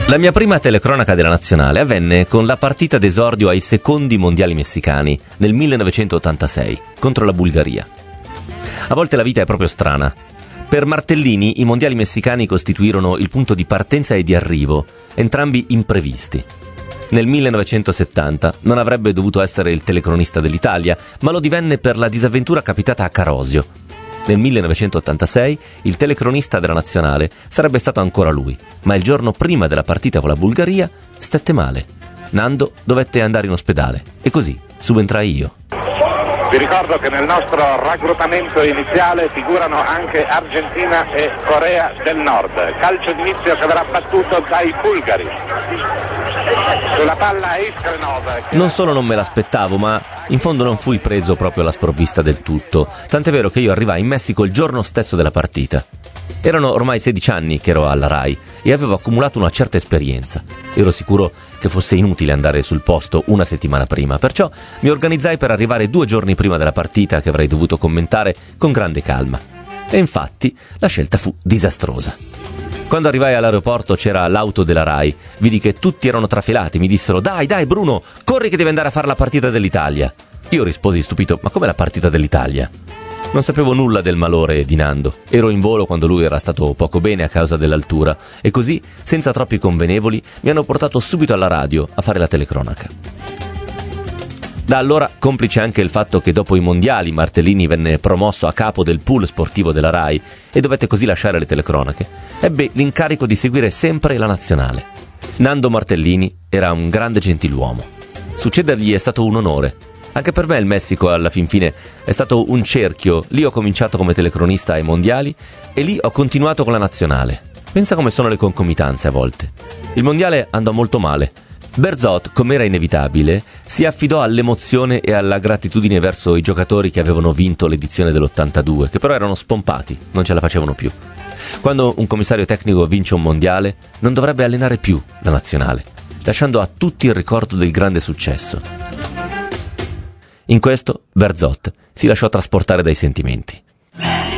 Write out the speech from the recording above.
La mia prima telecronaca della nazionale avvenne con la partita d'esordio ai secondi mondiali messicani nel 1986 contro la Bulgaria. A volte la vita è proprio strana. Per Martellini i mondiali messicani costituirono il punto di partenza e di arrivo, entrambi imprevisti. Nel 1970 non avrebbe dovuto essere il telecronista dell'Italia, ma lo divenne per la disavventura capitata a Carosio. Nel 1986 il telecronista della nazionale sarebbe stato ancora lui, ma il giorno prima della partita con la Bulgaria stette male. Nando dovette andare in ospedale e così subentrai io. Vi ricordo che nel nostro raggruppamento iniziale figurano anche Argentina e Corea del Nord. Calcio d'inizio che verrà battuto dai bulgari. Sulla palla Iskrenov. Non solo non me l'aspettavo, ma in fondo non fui preso proprio alla sprovvista del tutto. Tant'è vero che io arrivai in Messico il giorno stesso della partita. Erano ormai 16 anni che ero alla RAI e avevo accumulato una certa esperienza. Ero sicuro che fosse inutile andare sul posto una settimana prima, perciò mi organizzai per arrivare 2 giorni prima della partita che avrei dovuto commentare con grande calma. E infatti la scelta fu disastrosa. Quando arrivai all'aeroporto c'era l'auto della RAI, vidi che tutti erano trafilati, mi dissero «Dai Bruno, corri che devi andare a fare la partita dell'Italia». Io risposi stupito «Ma come la partita dell'Italia?» Non sapevo nulla del malore di Nando. Ero in volo quando lui era stato poco bene a causa dell'altura e così, senza troppi convenevoli, mi hanno portato subito alla radio a fare la telecronaca. Da allora, complice anche il fatto che dopo i mondiali Martellini venne promosso a capo del pool sportivo della RAI e dovette così lasciare le telecronache, ebbe l'incarico di seguire sempre la nazionale. Nando Martellini era un grande gentiluomo. Succedergli è stato un onore. Anche per me il Messico alla fin fine è stato un cerchio. Lì ho cominciato come telecronista ai mondiali e lì ho continuato con la nazionale. Pensa come sono le concomitanze a volte. Il mondiale andò molto male. Berzot, come era inevitabile, si affidò all'emozione e alla gratitudine verso i giocatori che avevano vinto l'edizione dell'82, che però erano spompati, non ce la facevano più. Quando un commissario tecnico vince un mondiale, non dovrebbe allenare più la nazionale, lasciando a tutti il ricordo del grande successo. In questo Berzot si lasciò trasportare dai sentimenti.